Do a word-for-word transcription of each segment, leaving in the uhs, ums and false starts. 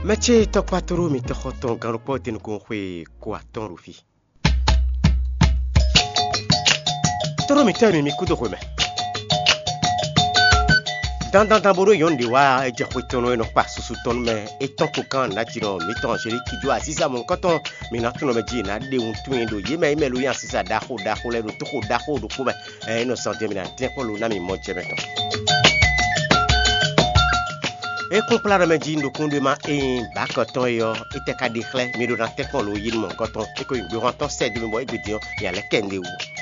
Meche tokpatoro mi tokoton garupote nkwe kwa ton rufi. Toro mi temi mi kudo kweme. Dan dan tamboro yondi wa eje kwetono eno pa susu ton me eton kokan na tiro mi ton jeri kijo asisa mon koton mi na tuno me ji na de un tuendo yeme imelu yan sisa dako dako le do toko dako do kuma e no sante mi na tempo lo na mi mo jeme ton. E complara me ji ndo kunde ma e bakoton yo ete ka dekle mi do na tempo lo yin mon koton e ko ngbe ronton se de mi mo egbedion ya le kende wu.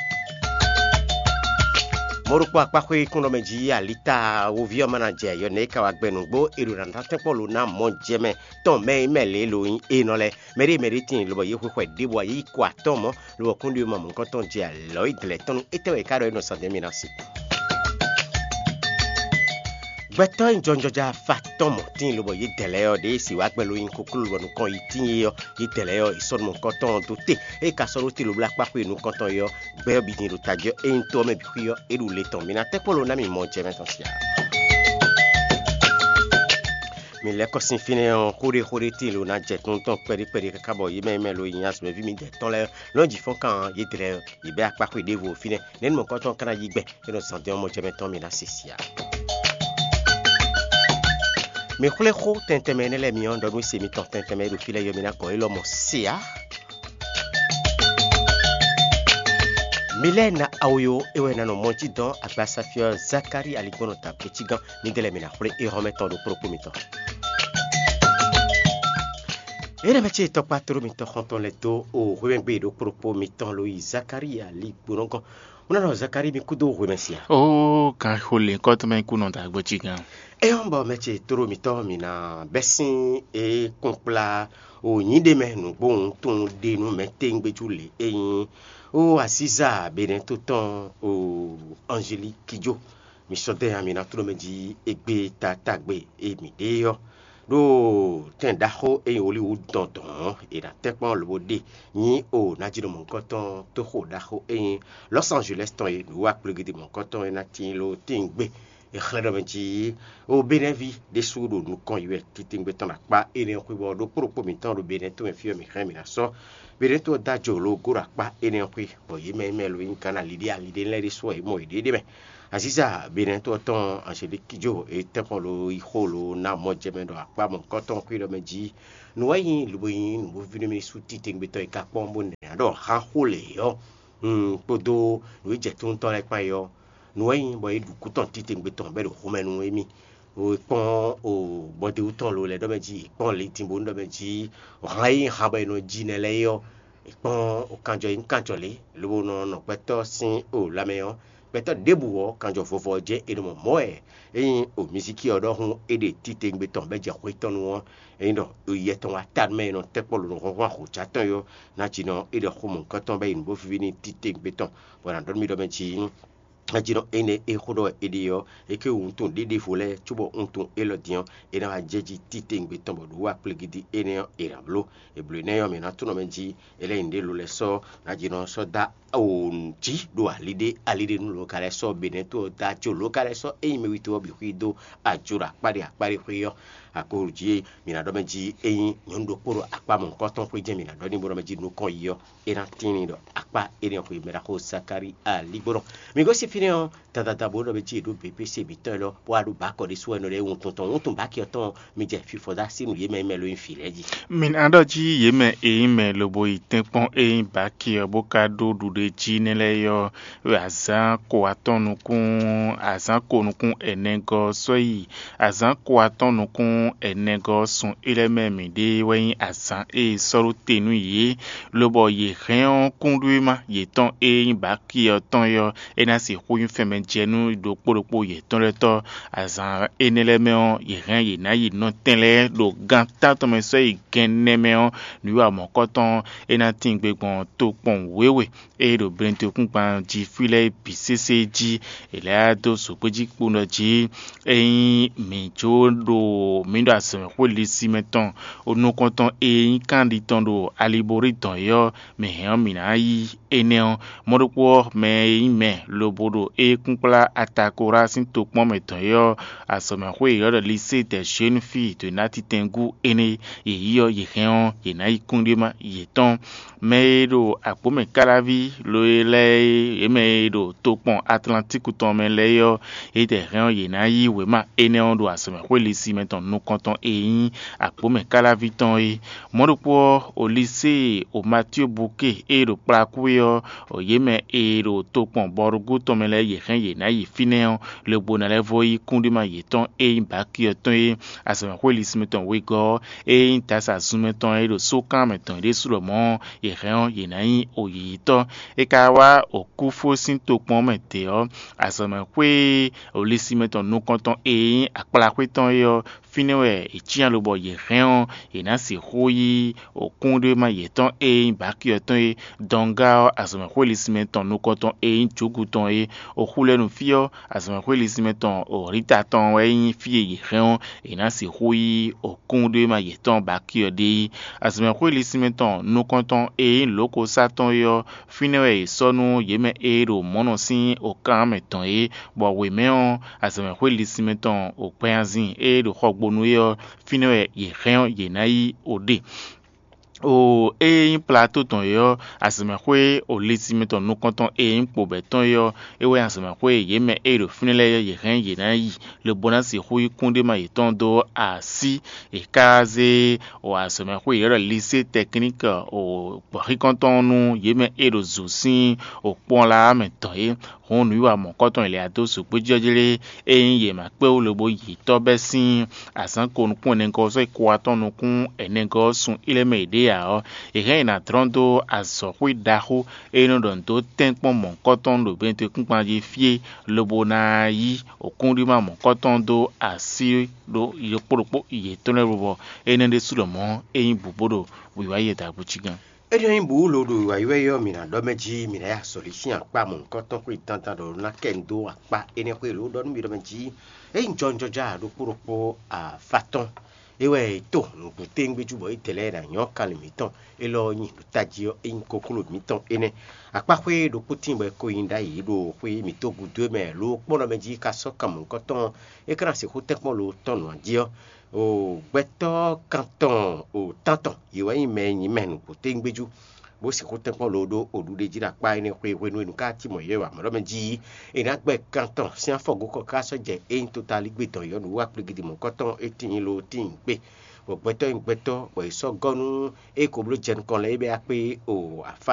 Moruko akpakwe kuno meji alita ovio manager yo ne ka wagbenugbo eruranda tempolo na monjeme ton me mele lo yin enole meri meri tin lo ye hwe debo yi kwa tomo lo kundu mo mon koton je aloid le ton etewe karo no sande minasi Beto injonjoja fatomo tin lo ye deleo de si wagbelo yin kokulu wonu kon itin yo yi deleo ison mon koton dote e ka soro ti lo black pakwe nu koton yo gbe bi ni ro tajo e nto me bi yo e ru le ton mi na tepolo na mi mo je metonsia mi le ko sin fine on kore kore ti lo na je ton ton peri peri ka bo yi me me lo yin as me vi mi de ton le lo ji fon kan yi deleo yi be akpakwe de vo fine nen mon koton kana yi gbe e no sante mo je meton mi na sisia Me kule ko tentemene le mion do se mi ton tentemene do file yo mina ko ilo mo sia Milena Aoyo ewe na no monti don agbasa fio Zakari aligono ta petigan ni de le mina kule e remettant do propos mi ton Ere meche to patro mi ton konton le to o ruengbe do propos mi ton lo Zakari aligono Una no Zakari mi kudo remesia Oh ka hole ko to me kuno ta gbochigan E on ba meche toro mi to mi na besin e compla o yin de me nu bon ton de nu mete ngbejule eyin o Asiza benen to ton o Angélique Kijo mi sote ami na toro meji egbe tatagbe e mi de yo do ten daho e Hollywood tonton e da tekpon lo de yin o na jiro mon koton to ho daho e Los Angeles ton e wa plugide mon koton e na tin lo tingbe e khledomenti o benevi de sudo nu kon yue titingbe ton akpa e ne kwibo do propos mi ton do beneto me fio mi khemi na so beneto da jolo gura akpa e ne kwi bo yime melo in kana lidi alide le so e mo ide de me Asiza beneto ton Angélique Kijo e tempolo i holo na mo jemendo akpa mon koton kwi do meji no yin luboyin no vini mi su titingbe to e ka pombo ne do ha hole yo mm podo no je ton ton le pa yo Noyin boy du kuton titing beton be do homenu emi o pon o bode uton lo le do meji pon le timbo do meji o hai ha be no jinele yo pon o kanjo in kanjo le lo no no peto sin o lameyo peto debuwo kanjo fofo je e mo moe eyin o misiki odo hun e de titing beton be je kweton won e no o yeton atad me no tepolo no ron ko chatan yo na chino e de homo katon be in bo fini titing beton bona don mi do meji Ajino ene e khodo edio e ke unton de defole chubo unton elodion e na jeji titing betombo do wa plegidi ene e rablo e blune yo me na tuno menji ele inde lo le so ajino so da onji do alide alide nu lo kare so beneto da jo lo kare so e me wito bi kwido ajura pari apari kwiyo akoruji mi na do menji eyin nyondo poro akpa mon koton kwi je mi na do ni boro menji nu kon yo e na tini do akpa ene kwi mera ko Zakari aliboro mi go si fini tata tabo do beji do B P C bitan lo wa do ba ko de so eno le un tonton un ton ba ki oton mi je fi foda sinu ye me me lo infileji min adoji ye me e me lo boy tenpon e ba ki oboka do du de ji nele yo azan ko atonu kun azan ko nu kun enego soyi azan ko atonu kun enego sun eleme mi de wen azan e soro tenu ye lo boy ye ren kundu ma ye ton e ba ki oton yo ena si huyun femen jenu do poropo ye ton leto azan enelemeon ye ren ye na ye no tenle do ganta to me so ye genemeon nu wa mon koton ena tin gbegbon to pon wewe e do brente kun pan ji file P C C ji ele ado so peji puno ji e mi jo do mi do asen ko le simeton onu konton e candidat do alibori ton yo me hen mi na yi eneon moruko me me lo bodo bodo e kunkla atakora sin to pon meton yo asome hwe yo de lycée des jeunes filles de Nati Tengu ene ye yo ye hen ye na ikunde ma ye ton medo akpome kalavi lo ele emedo to pon Atlantique ton men le yo e de hen ye na yi we ma ene on do asome hwe lycée meton no konton e yin akpome kalavi ton e modopo au lycée au Mathieu Bouquet et le plakuyo o yeme e do to pon borugo ton men le ye hen ye na yi fineon le bonale voyi kundima ye ton e baki ton e asome hwe lycée meton we go e tasa sumeton e do sokan meton de sur le mon ye hen ye na yi o yi to e kawa o kufo sin to pon meteo asome hwe au lycée meton no konton e akpla hwe ton yo finewe e tian lo bo ye hen e na si hoyi o kunde ma ye ton e baki ton e donga asome hwe lycée meton no konton e chugu ton e o hule no fio asome hwe lycée meton o rita ton we fie ye hen e na si hoyi o kunde ma ye ton baki de asome hwe lycée meton no konton e loko saton yo finewe sonu yeme e ro monosin o kan meton e bo we meon asome hwe lycée meton o penzin e do hogbonu yo finewe ye hen ye na yi ode o e plateau ton yo aseme hwe o lycée meton no konton e po beton yo e we aseme hwe ye me e do finele ye hen ye na yi le bonasi hwe kunde ma ye ton do asi e kaze o aseme hwe ye le lycée technique o pori konton nu ye me e do zosin o pon la meton e on nu wa mon konton ile ado so pe jojele e ye ma pe o le bo yi to besin asan ko nu pon enko so ko aton nu kun enenko sun ile me de ya e gen na trondo aso hwe daho e no don to tenpon mon konton do bente kunpa je fie le bona yi o kundi ma mon konton do asi do yo poropo ye tonle robo e nende su le mon e bubodo wi wa ye da buchigan Edio imbu lo do wa iwe yo mina do meji mina ya solution akpa mon konton ku tanta do na kendo akpa ene ku lo do mi do meji e njonjo ja do poropo a faton ewe to no kutengbe jubo itele na nyo kalimiton elo yin tajio en kokolo miton ene akpa kwe do putin be ko inda yi do kwe mito gudu me lo pono meji ka so kam koton e kra se ko tekmo lo ton wa dio o beto canton o tanton yewa ime yin men kutengbe ju bo se ko tekmo lo do odude jira pa ene kwe kwe no ka ti mo yewa mo meji ina gbe canton si afogo ko ka so je en totally gbe ton yo no wa plegidi mo koton etin lo tin gbe o beto en beto o so gonu e ko blo jen kon le be a pe o afa